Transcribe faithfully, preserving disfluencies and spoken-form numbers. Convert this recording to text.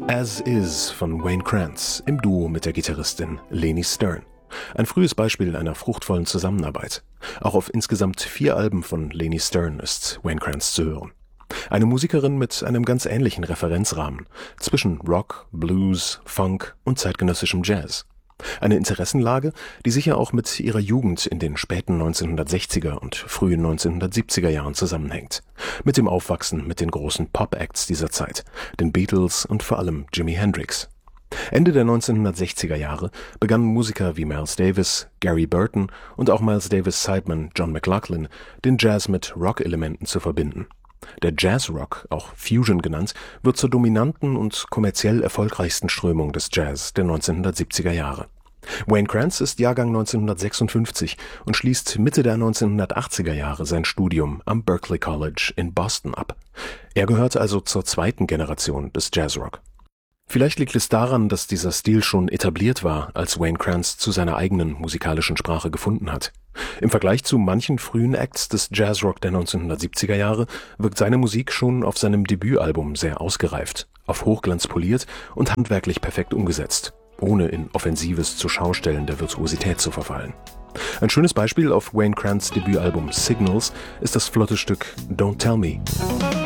As Is von Wayne Krantz im Duo mit der Gitarristin Leni Stern. Ein frühes Beispiel einer fruchtvollen Zusammenarbeit. Auch auf insgesamt vier Alben von Leni Stern ist Wayne Krantz zu hören. Eine Musikerin mit einem ganz ähnlichen Referenzrahmen zwischen Rock, Blues, Funk und zeitgenössischem Jazz. Eine Interessenlage, die sicher auch mit ihrer Jugend in den späten neunzehnhundertsechziger und frühen neunzehnhundertsiebziger Jahren zusammenhängt. Mit dem Aufwachsen mit den großen Pop-Acts dieser Zeit, den Beatles und vor allem Jimi Hendrix. Ende der neunzehnhundertsechziger Jahre begannen Musiker wie Miles Davis, Gary Burton und auch Miles Davis' Sideman John McLaughlin, den Jazz mit Rock-Elementen zu verbinden. Der Jazzrock, auch Fusion genannt, wird zur dominanten und kommerziell erfolgreichsten Strömung des Jazz der neunzehnhundertsiebziger Jahre. Wayne Krantz ist Jahrgang neunzehnhundertsechsundfünfzig und schließt Mitte der neunzehnhundertachtziger Jahre sein Studium am Berklee College in Boston ab. Er gehört also zur zweiten Generation des Jazzrock. Vielleicht liegt es daran, dass dieser Stil schon etabliert war, als Wayne Krantz zu seiner eigenen musikalischen Sprache gefunden hat. Im Vergleich zu manchen frühen Acts des Jazzrock der neunzehnhundertsiebziger Jahre wirkt seine Musik schon auf seinem Debütalbum sehr ausgereift, auf Hochglanz poliert und handwerklich perfekt umgesetzt, ohne in offensives Zuschaustellen der Virtuosität zu verfallen. Ein schönes Beispiel auf Wayne Krantz' Debütalbum Signals ist das flotte Stück Don't Tell Me.